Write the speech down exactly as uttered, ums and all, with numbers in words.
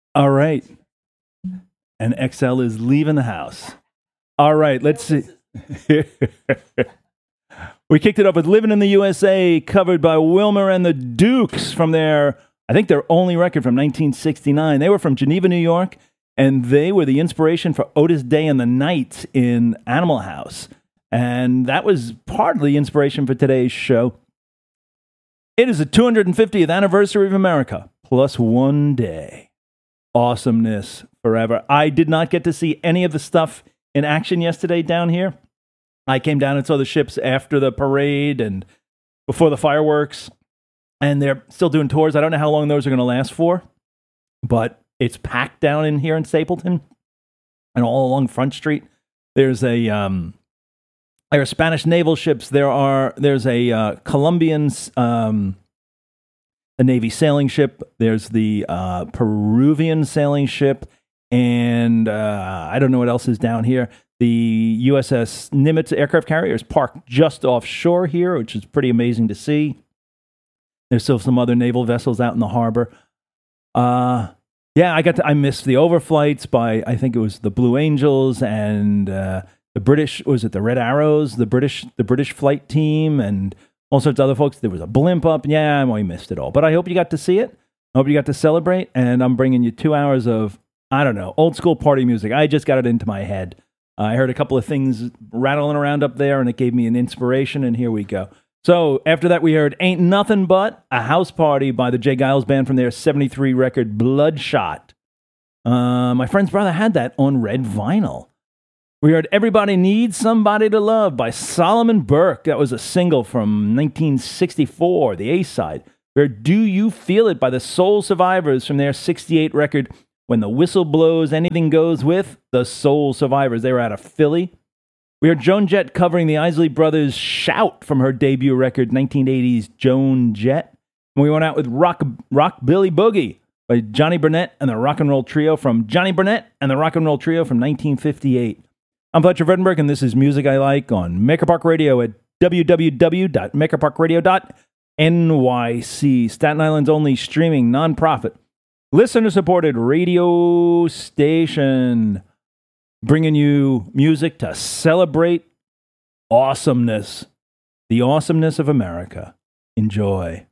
All right. And X L is leaving the house. All right, let's see. We kicked it up with Living in the U S A, covered by Wilmer and the Dukes from their, I think their only record from nineteen sixty-nine. They were from Geneva, New York, and they were the inspiration for Otis Day and the Knights in Animal House. And that was part of the inspiration for today's show. It is the two hundred fiftieth anniversary of America, plus one day. Awesomeness forever. I did not get to see any of the stuff in action yesterday down here. I came down and saw the ships after the parade and before the fireworks, and they're still doing tours. I don't know how long those are going to last for, but it's packed down in here in Stapleton and all along Front Street. There's a um, there are Spanish naval ships. There are there's a uh, Colombian um, a Navy sailing ship. There's the uh, Peruvian sailing ship, and uh, I don't know what else is down here. The U S S Nimitz aircraft carrier is parked just offshore here, which is pretty amazing to see. There's still some other naval vessels out in the harbor. Uh, yeah, I got to, I missed the overflights by, I think it was the Blue Angels and uh, the British, was it the Red Arrows, the British the British flight team, and all sorts of other folks. There was a blimp up. Yeah, I missed it all. But I hope you got to see it. I hope you got to celebrate. And I'm bringing you two hours of, I don't know, old school party music. I just got it into my head. I heard a couple of things rattling around up there, and it gave me an inspiration, and here we go. So after that, we heard Ain't Nothing But a House Party by the Jay Giles Band from their seventy-three record, Bloodshot. Uh, my friend's brother had that on red vinyl. We heard Everybody Needs Somebody to Love by Solomon Burke. That was a single from nineteen sixty-four, the A-side. We heard Do You Feel It by the Soul Survivors from their sixty-eight record, When the Whistle Blows, Anything Goes with the Soul Survivors. They were out of Philly. We heard Joan Jett covering the Isley Brothers' Shout from her debut record, nineteen eighties Joan Jett. And we went out with Rock, Rock Billy Boogie by Johnny Burnett and the Rock and Roll Trio from Johnny Burnett and the Rock and Roll Trio from nineteen fifty-eight. I'm Fletcher Vredenberg, and this is Music I Like on Maker Park Radio at w w w dot maker park radio dot n y c. Staten Island's only streaming nonprofit, listener-supported radio station, bringing you music to celebrate awesomeness, the awesomeness of America. Enjoy.